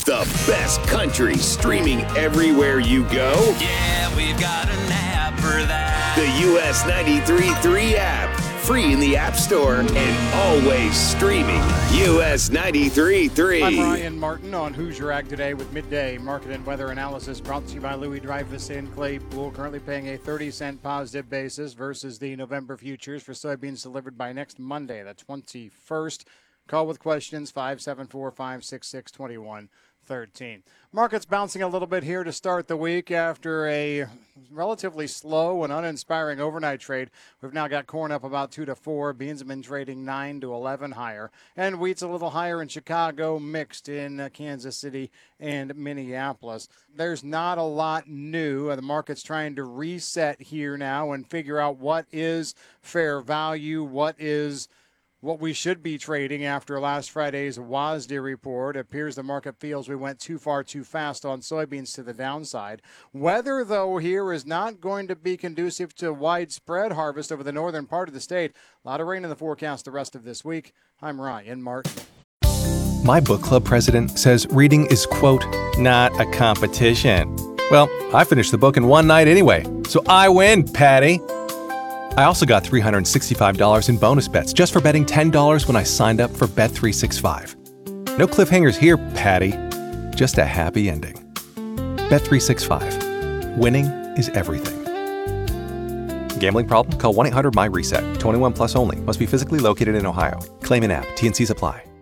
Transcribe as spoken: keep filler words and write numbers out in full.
The best country streaming everywhere you go. Yeah, we've got an app for that. The U S ninety-three point three app. Free in the App Store and always streaming. U S ninety-three point three. I'm Ryan Martin on Who's Your Ag Today with midday market and weather analysis brought to you by Louis Dreyfus in Claypool. Currently paying a thirty cent positive basis versus the November futures for soybeans delivered by next Monday, the twenty-first. Call with questions, five seven four, five six six, two one one three. Market's bouncing a little bit here to start the week after a relatively slow and uninspiring overnight trade. We've now got corn up about two to four. Beans have been trading nine to eleven higher. And wheat's a little higher in Chicago, mixed in uh, Kansas City and Minneapolis. There's not a lot new. The market's trying to reset here now and figure out what is fair value, what is what we should be trading after last Friday's W A S D report. It appears the market feels we went too far too fast on soybeans to the downside. Weather, though, here is not going to be conducive to widespread harvest over the northern part of the state. A lot of rain in the forecast the rest of this week. I'm Ryan Martin. My book club president says reading is, quote, not a competition. Well, I finished the book in one night anyway, so I win, Patty. I also got three hundred sixty-five dollars in bonus bets just for betting ten dollars when I signed up for Bet three sixty-five. No cliffhangers here, Patty. Just a happy ending. Bet three sixty-five. Winning is everything. Gambling problem? Call one eight hundred my reset. twenty-one plus only. Must be physically located in Ohio. Claim in app. T and C's apply.